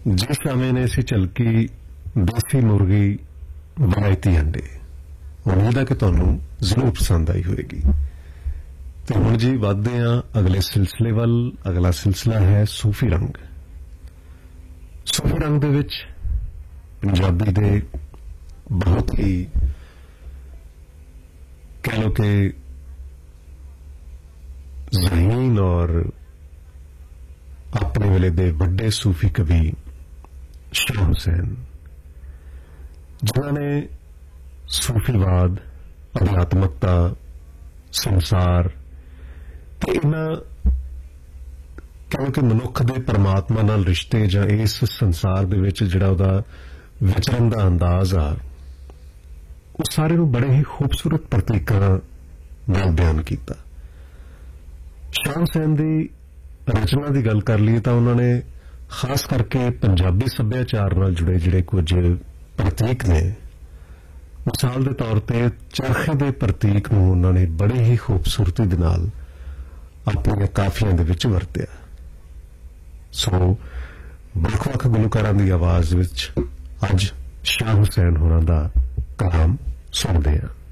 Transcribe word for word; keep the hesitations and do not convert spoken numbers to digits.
ਜਿਸ ਸਮੇਂ ਨੇ ਅਸੀਂ ਝਲਕੀ ਦੇਸੀ ਮੁਰਗੀ ਵਲਾਇਤੀ ਅੰਡੇ, ਉਮੀਦ ਹੈ ਕਿ ਤੁਹਾਨੂੰ ਜ਼ਰੂਰ ਪਸੰਦ ਆਈ ਹੋਵੇਗੀ। ਤੇ ਹੁਣ ਜੀ ਵੱਧਦੇ ਹਾਂ ਅਗਲੇ ਸਿਲਸਿਲੇ ਵੱਲ। ਅਗਲਾ ਸਿਲਸਿਲਾ ਹੈ ਸੂਫੀ ਰੰਗ। ਸੂਫੀ ਰੰਗ ਦੇ ਵਿੱਚ ਪੰਜਾਬੀ ਦੇ ਬਹੁਤ ਹੀ कह लो कि ज़हीन और अपने वेले दे बड़े सूफी कवि शाह हुसैन, जिन्होंने सूफीवाद, अध्यात्मकता, संसार ते इन्हां कह लो कि मनुख दे परमात्मा नाल रिश्ते जां इस संसार दे विच जिहड़ा उहदा विचरण दा अंदाज आ, उस सारे नूं बड़े ही खूबसूरत प्रतीकां नाल बयान किया। शाह हुसैन दी रचना की गल कर लीए तो उन्होंने खास करके पंजाबी सभ्याचार नाल जुड़े जिहड़े कुछ प्रतीक ने, मिसाल के तौर पर चरखे के प्रतीक नूं उन्होंने बड़े ही खूबसूरती दे नाल अपनी काफियां दे विच वरतिया। सो ਵੱਖ-ਵੱਖ गुलकारां दी आवाज़ विच अज शाह हुसैन होरां दा कलाम सुनते हैं।